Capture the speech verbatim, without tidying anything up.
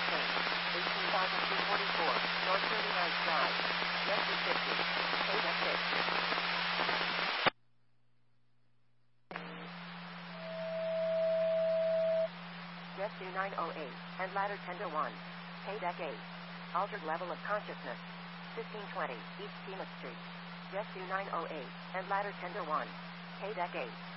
Kane, eighteen thousand two hundred forty-four, North thirty-ninth Drive, Rescue fifty, K-Deck six. Rescue nine oh eight, and ladder ten to one, K-Deck eight. Altered level of consciousness, fifteen twenty, East Chima Street. Rescue nine oh eight, and ladder ten to one, K-Deck eight.